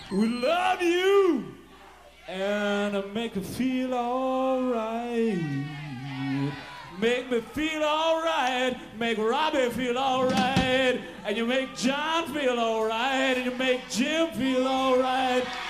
We love you and make you feel alright. Make me feel alright, make Robbie feel alright, and you make John feel alright, and you make Jim feel alright.